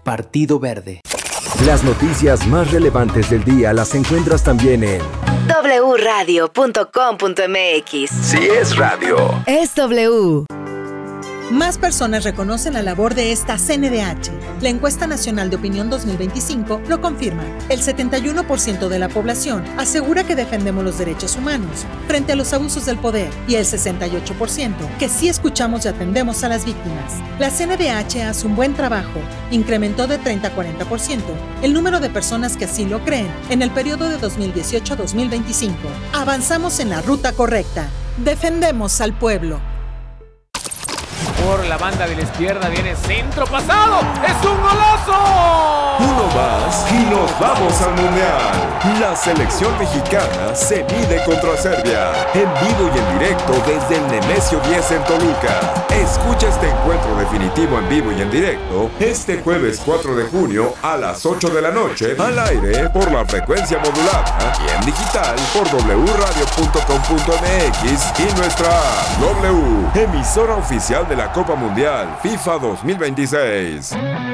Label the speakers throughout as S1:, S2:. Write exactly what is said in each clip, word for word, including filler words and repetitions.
S1: Partido Verde.
S2: Las noticias más relevantes del día las encuentras también en
S3: doble u radio punto com punto m x.
S2: Si es radio,
S3: es W.
S4: Más personas reconocen la labor de esta C N D H. La encuesta nacional de opinión dos mil veinticinco lo confirma. El setenta y uno por ciento de la población asegura que defendemos los derechos humanos frente a los abusos del poder y el sesenta y ocho por ciento que sí escuchamos y atendemos a las víctimas. La C N D H hace un buen trabajo. Incrementó de treinta a cuarenta por ciento el número de personas que así lo creen en el periodo de dos mil dieciocho a dos mil veinticinco. Avanzamos en la ruta correcta. Defendemos al pueblo.
S5: Por la banda de la izquierda viene centro pasado. ¡Es un golazo!
S6: Uno más y nos vamos al Mundial. La selección mexicana se mide contra Serbia. En vivo y en directo desde el Nemesio diez en Toluca. Escucha este encuentro definitivo en vivo y en directo este jueves cuatro de junio a las ocho de la noche al aire por la frecuencia modulada y en digital por doble u radio punto com punto m x y nuestra W, emisora oficial de la Copa Mundial FIFA dos mil veintiséis.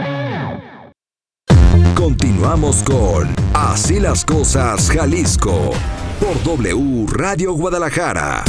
S2: Continuamos con Así las Cosas Jalisco por W Radio Guadalajara.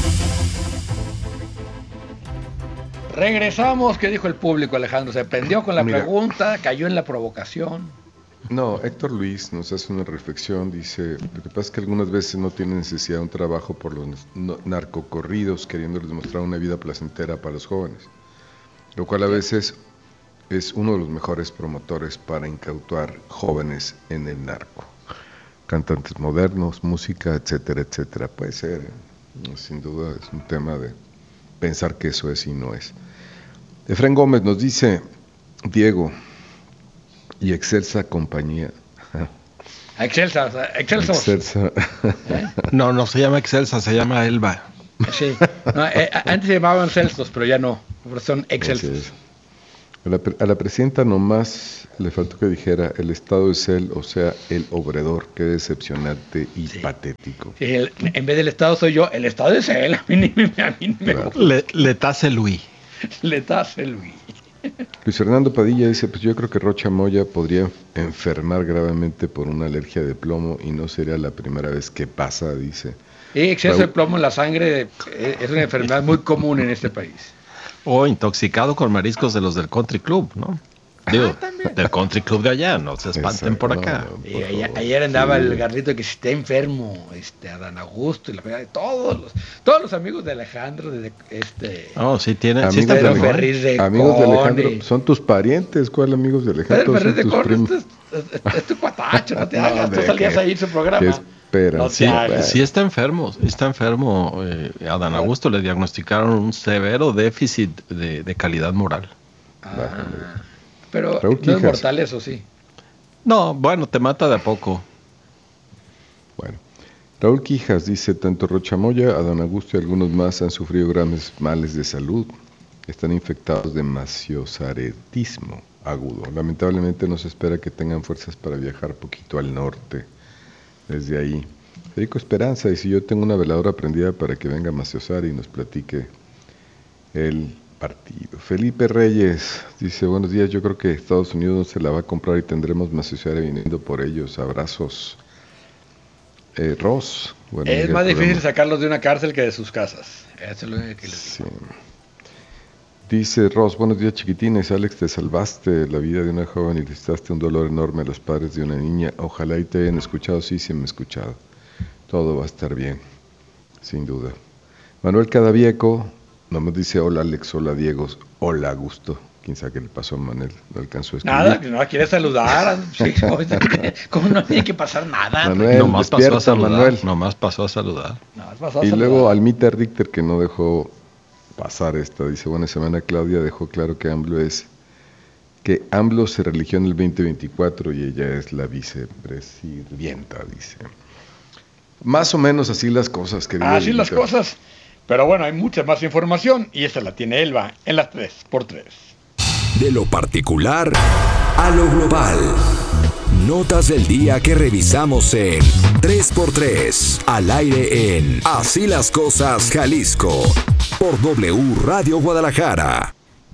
S7: Regresamos. ¿Qué dijo el público, Alejandro? ¿Se prendió con la
S8: Mira,
S7: pregunta? ¿Cayó en la provocación?
S8: No, Héctor Luis nos hace una reflexión. Dice, lo que pasa es que algunas veces no tiene necesidad de un trabajo por los narcocorridos, queriéndoles mostrar una vida placentera para los jóvenes, lo cual a veces es uno de los mejores promotores para incautar jóvenes en el narco. Cantantes modernos, música, etcétera, etcétera. Puede ser, ¿eh? Sin duda es un tema de pensar que eso es y no es. Efraín Gómez nos dice, Diego, y Excelsa compañía.
S7: Excelsa, Excelsos.
S8: Excelsa.
S9: ¿Eh? No, no se llama Excelsa, se llama Elba.
S7: Sí, no, eh, antes se llamaban Celsos, pero ya no, son Excelsos.
S8: A la, a la presidenta nomás le faltó que dijera, el Estado es él, o sea, el obredor. Qué decepcionante y sí. patético.
S7: Sí, el, en vez del Estado soy yo, el Estado es él. A mí ni me, a mí ni me
S9: claro. Le, Letase Luis.
S7: Letase Luis.
S8: Luis Fernando Padilla dice, pues yo creo que Rocha Moya podría enfermar gravemente por una alergia de plomo y no sería la primera vez que pasa, dice.
S7: Sí, exceso Raúl... de plomo en la sangre es una enfermedad muy común en este país.
S9: O intoxicado con mariscos de los del Country Club, ¿no? Digo, ah, del Country Club de allá, no se espanten por acá.
S7: No, no, por ayer, ayer andaba sí. el Gardito que si está enfermo, este, Adán Augusto y la verdad, todos los, todos los amigos de Alejandro, de este.
S9: Oh, sí tienen,
S8: amigos,
S9: sí
S8: de, Ferriz de, amigos de Alejandro, son tus parientes, ¿cuál amigos de Alejandro?
S7: Ferriz de
S8: tus
S7: primos. Es, es, es tu cuatacho, no te no, hagas, tú salías ahí en su programa.
S8: Espera,
S9: no sí, sí está enfermo, está enfermo. Eh, a Adán Augusto le diagnosticaron un severo déficit de, de calidad moral.
S7: Ah, pero Raúl no Quijas. Es mortal, eso sí.
S9: No, bueno, te mata de a poco.
S8: Bueno, Raúl Quijas dice, tanto Rochamoya, Adán Augusto y algunos más han sufrido graves males de salud. Están infectados de maciosaretismo agudo. Lamentablemente no se espera que tengan fuerzas para viajar poquito al norte. Desde ahí, Federico Esperanza dice, yo tengo una veladora prendida para que venga Maciosar y nos platique el partido. Felipe Reyes dice, buenos días, yo creo que Estados Unidos no se la va a comprar y tendremos Maciosar viniendo por ellos. Abrazos. Eh, Ross. Bueno,
S7: es más difícil programa. Sacarlos de una cárcel que de sus casas. Eso es lo que les
S8: sí. Dice Ross, buenos días chiquitines, Alex, te salvaste la vida de una joven y le diste un dolor enorme a los padres de una niña. Ojalá y te hayan escuchado, sí, sí me han escuchado. Todo va a estar bien, sin duda. Manuel Cadavieco nomás dice, hola Alex, hola Diego, hola Gusto. ¿Quién sabe qué le pasó a Manuel? No alcanzó a escribir.
S7: Nada, que no quiere saludar. ¿Cómo no tiene que pasar nada?
S8: Manuel,
S9: nomás pasó a saludar.
S8: Manuel.
S9: Nomás pasó a saludar.
S7: Nomás pasó a
S8: y
S7: saludar.
S8: luego Almita Richter, que no dejó pasar esta, dice, buena semana Claudia, dejó claro que AMLO es, que AMLO se religió en el veinte veinticuatro y ella es la vicepresidenta, dice. Más o menos así las cosas, querido.
S7: Así las cosas, pero bueno, hay mucha más información y esta la tiene Elba en las tres por tres.
S2: De lo particular a lo global. Notas del día que revisamos en tres por tres, al aire en Así las Cosas Jalisco, por W Radio Guadalajara.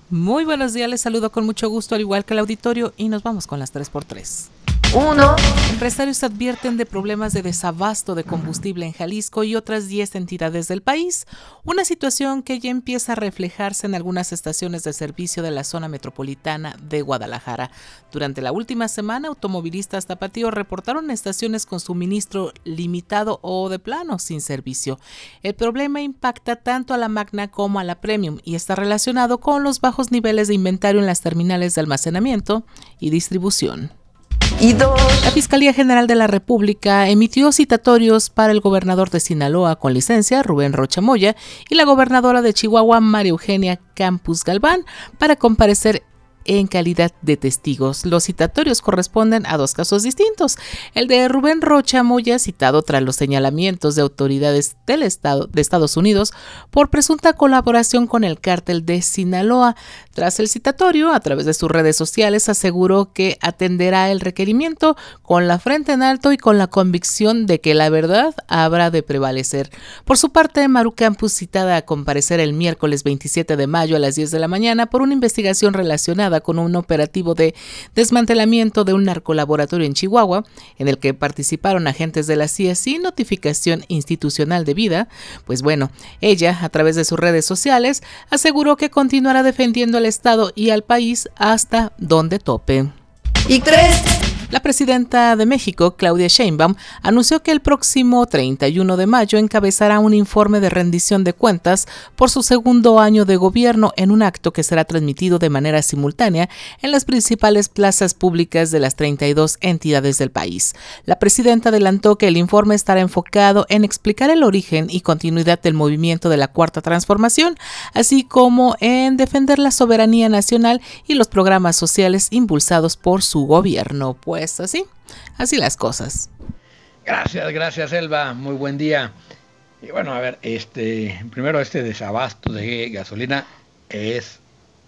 S1: Muy buenos días, les saludo con mucho gusto, al igual que el auditorio, y nos vamos con las tres por tres.
S3: Uno.
S1: Empresarios advierten de problemas de desabasto de combustible en Jalisco y otras diez entidades del país, una situación que ya empieza a reflejarse en algunas estaciones de servicio de la zona metropolitana de Guadalajara. Durante la última semana, automovilistas tapatíos reportaron estaciones con suministro limitado o de plano sin servicio. El problema impacta tanto a la Magna como a la Premium y está relacionado con los bajos niveles de inventario en las terminales de almacenamiento y distribución.
S3: Y dos.
S1: La Fiscalía General de la República emitió citatorios para el gobernador de Sinaloa con licencia, Rubén Rocha Moya, y la gobernadora de Chihuahua, María Eugenia Campos Galván, para comparecer en calidad de testigos. Los citatorios corresponden a dos casos distintos. El de Rubén Rocha Moya, citado tras los señalamientos de autoridades del Estado de Estados Unidos por presunta colaboración con el cártel de Sinaloa. Tras el citatorio, a través de sus redes sociales, aseguró que atenderá el requerimiento con la frente en alto y con la convicción de que la verdad habrá de prevalecer. Por su parte, Maru Campos, citada a comparecer el miércoles veintisiete de mayo a las diez de la mañana por una investigación relacionada con un operativo de desmantelamiento de un narcolaboratorio en Chihuahua, en el que participaron agentes de la C I A sin notificación institucional debida, pues bueno, ella, a través de sus redes sociales, aseguró que continuará defendiendo al Estado y al país hasta donde tope.
S3: Y tres.
S1: La presidenta de México, Claudia Sheinbaum, anunció que el próximo treinta y uno de mayo encabezará un informe de rendición de cuentas por su segundo año de gobierno en un acto que será transmitido de manera simultánea en las principales plazas públicas de las treinta y dos entidades del país. La presidenta adelantó que el informe estará enfocado en explicar el origen y continuidad del movimiento de la Cuarta Transformación, así como en defender la soberanía nacional y los programas sociales impulsados por su gobierno. Pues así, así las cosas.
S7: Gracias, gracias Elba, muy buen día. Y bueno, a ver, este, primero este desabasto de gasolina es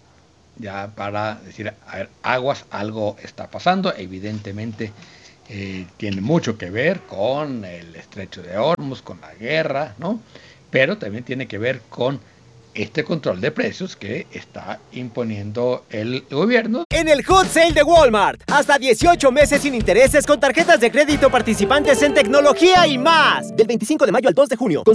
S7: ya para decir, a ver, aguas, algo está pasando, evidentemente eh, tiene mucho que ver con el estrecho de Hormuz, con la guerra, ¿no? Pero también tiene que ver con este control de precios que está imponiendo el gobierno.
S10: En el Hot Sale de Walmart, hasta dieciocho meses sin intereses con tarjetas de crédito participantes en tecnología y más. Del veinticinco de mayo al dos de junio.